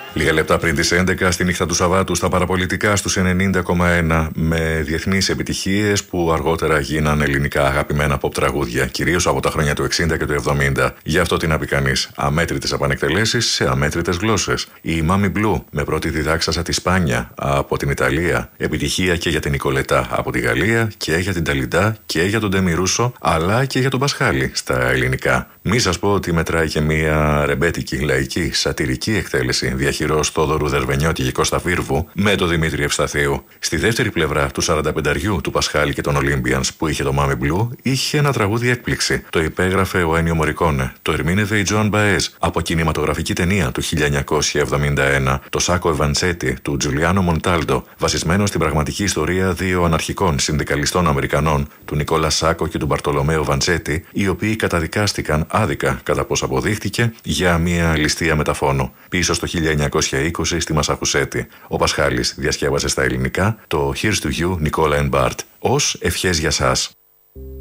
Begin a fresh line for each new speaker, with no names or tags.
Λίγα λεπτά πριν τις 11 στη νύχτα του Σαββάτου στα παραπολιτικά στους 90,1 με διεθνείς επιτυχίες που αργότερα γίναν ελληνικά αγαπημένα pop τραγούδια, κυρίως από τα χρόνια του 60 και του 70. Γι' αυτό τι να πει κανείς, αμέτρητες επανεκτελέσεις σε αμέτρητες γλώσσες. Η Mami Blue με πρώτη διδάξασα τη Σπάνια από την Ιταλία, επιτυχία και για την Νικολετά από τη Γαλλία και για την Ταλιντά και για τον Ντεμιρούσο αλλά και για τον Πασχάλη στα ελληνικά. Μη σας πω ότι μετράει και μια ρεμπέτικη, λαϊκή, σατυρική εκτέλεση διαχειρός Θόδωρου Δερβενιώτη και Κώστα Βίρβου με τον Δημήτρη Ευσταθίου. Στη δεύτερη πλευρά του 45 του Πασχάλη και των Olympians που είχε το Mami Blue είχε ένα τραγούδι έκπληξη. Το υπέγραφε ο Ένιο Μορικόνε. Το ερμήνευε η Τζοάν Μπαέζ από κινηματογραφική ταινία του 1971. Το Σάκο Ευαντσέτη του Τζουλιάνο Μοντάλντο, βασισμένο στην πραγματική ιστορία δύο αναρχικών συνδικαλιστών Αμερικανών, του Νικόλα Σάκο και του Μπαρτολομέο Βαντσέτη, οι οποίοι καταδικάστηκαν άδικα, κατά πώς αποδείχτηκε, για μια ληστεία μεταφώνου. Πίσω στο 1920 στη Μασαχουσέτη. Ο Πασχάλης διασκεύασε στα ελληνικά το Here's to You, Nicola and Bart, ως ευχές για σας.